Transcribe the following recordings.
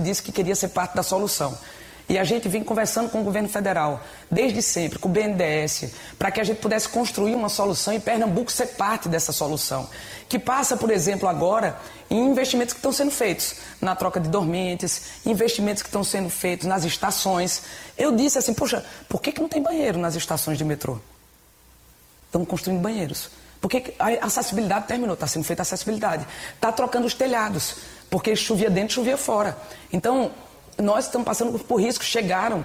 disse que queria ser parte da solução. E a gente vem conversando com o governo federal, desde sempre, com o BNDES, para que a gente pudesse construir uma solução e Pernambuco ser parte dessa solução. Que passa, por exemplo, agora em investimentos que estão sendo feitos na troca de dormentes, investimentos que estão sendo feitos nas estações. Eu disse assim, poxa, por que não tem banheiro nas estações de metrô? Estão construindo banheiros. Porque a acessibilidade terminou, está sendo feita a acessibilidade. Está trocando os telhados, porque chovia dentro, chovia fora. Então, nós estamos passando por riscos. Chegaram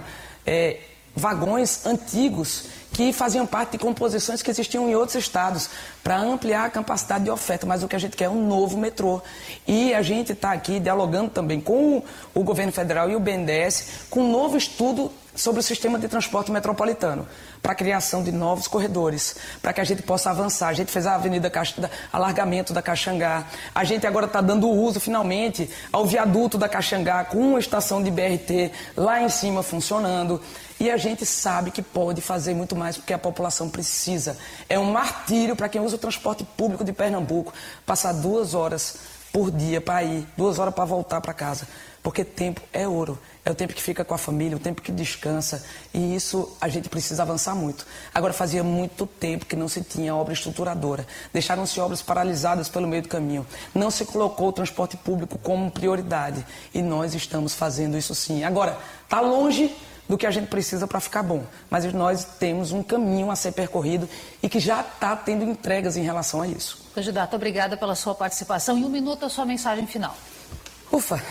vagões antigos que faziam parte de composições que existiam em outros estados para ampliar a capacidade de oferta, mas o que a gente quer é um novo metrô. E a gente está aqui dialogando também com o governo federal e o BNDES com um novo estudo sobre o sistema de transporte metropolitano, para a criação de novos corredores, para que a gente possa avançar. A gente fez a alargamento da Caxangá, a gente agora está dando uso, finalmente, ao viaduto da Caxangá, com uma estação de BRT lá em cima funcionando, e a gente sabe que pode fazer muito mais, porque a população precisa. É um martírio para quem usa o transporte público de Pernambuco, passar 2 horas por dia para ir, 2 horas para voltar para casa, porque tempo é ouro. É o tempo que fica com a família, o tempo que descansa, e isso a gente precisa avançar muito. Agora, fazia muito tempo que não se tinha obra estruturadora. Deixaram-se obras paralisadas pelo meio do caminho. Não se colocou o transporte público como prioridade, e nós estamos fazendo isso sim. Agora, está longe do que a gente precisa para ficar bom, mas nós temos um caminho a ser percorrido e que já está tendo entregas em relação a isso. Candidato, obrigada pela sua participação. Em 1 minuto, a sua mensagem final. Ufa!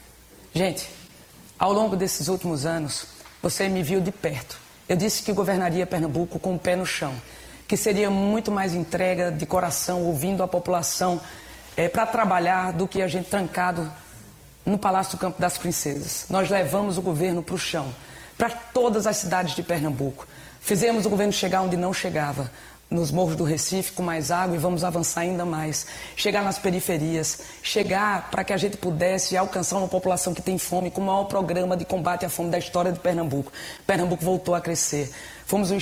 Gente, ao longo desses últimos anos, você me viu de perto. Eu disse que governaria Pernambuco com o pé no chão, que seria muito mais entrega de coração, ouvindo a população para trabalhar do que a gente trancado no Palácio do Campo das Princesas. Nós levamos o governo para o chão, para todas as cidades de Pernambuco. Fizemos o governo chegar onde não chegava, nos morros do Recife, com mais água, e vamos avançar ainda mais. Chegar nas periferias, chegar para que a gente pudesse alcançar uma população que tem fome, com o maior programa de combate à fome da história de Pernambuco. Pernambuco voltou a crescer. Fomos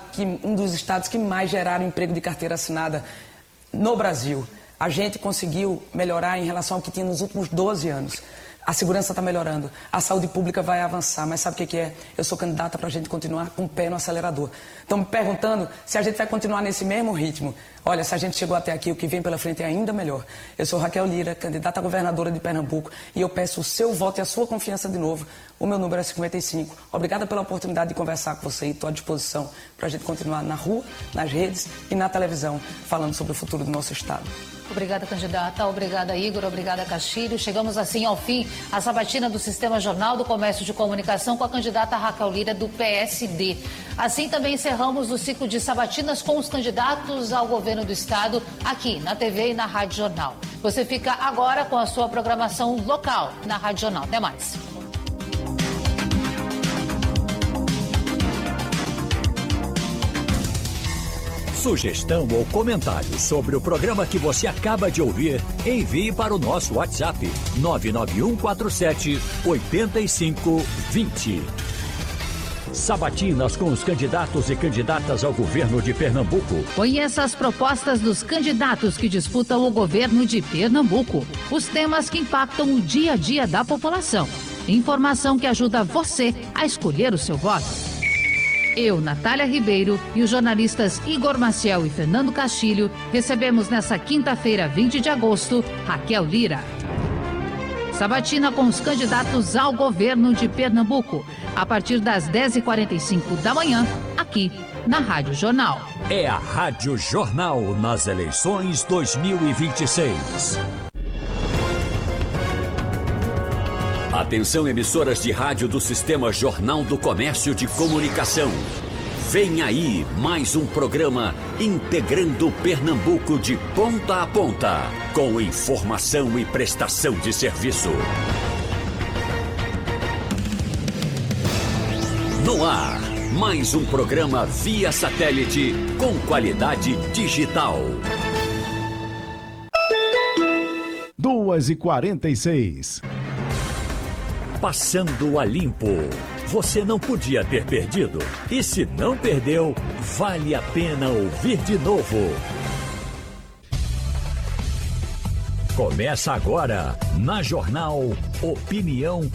um dos estados que mais geraram emprego de carteira assinada no Brasil. A gente conseguiu melhorar em relação ao que tinha nos últimos 12 anos. A segurança está melhorando, a saúde pública vai avançar, mas sabe o que é? Eu sou candidata para a gente continuar com o pé no acelerador. Estão me perguntando se a gente vai continuar nesse mesmo ritmo. Olha, se a gente chegou até aqui, o que vem pela frente é ainda melhor. Eu sou Raquel Lira, candidata a governadora de Pernambuco, e eu peço o seu voto e a sua confiança de novo. O meu número é 55. Obrigada pela oportunidade de conversar com você e estou à disposição para a gente continuar na rua, nas redes e na televisão, falando sobre o futuro do nosso estado. Obrigada, candidata. Obrigada, Igor. Obrigada, Castilho. Chegamos assim ao fim a sabatina do Sistema Jornal do Comércio de Comunicação com a candidata Raquel Lira, do PSD. Assim também encerramos o ciclo de sabatinas com os candidatos ao governo do estado aqui na TV e na Rádio Jornal. Você fica agora com a sua programação local na Rádio Jornal. Até mais. Sugestão ou comentário sobre o programa que você acaba de ouvir, envie para o nosso WhatsApp 99147-8520. Sabatinas com os candidatos e candidatas ao governo de Pernambuco. Conheça as propostas dos candidatos que disputam o governo de Pernambuco. Os temas que impactam o dia a dia da população. Informação que ajuda você a escolher o seu voto. Eu, Natália Ribeiro, e os jornalistas Igor Maciel e Fernando Castilho recebemos nesta quinta-feira, 20 de agosto, Raquel Lira. Sabatina com os candidatos ao governo de Pernambuco, a partir das 10h45 da manhã, aqui na Rádio Jornal. É a Rádio Jornal nas eleições 2026. Atenção, emissoras de rádio do Sistema Jornal do Comércio de Comunicação. Vem aí mais um programa integrando Pernambuco de ponta a ponta, com informação e prestação de serviço. No ar, mais um programa via satélite com qualidade digital. 2h46. Passando a limpo. Você não podia ter perdido. E se não perdeu, vale a pena ouvir de novo. Começa agora, na Jornal Opinião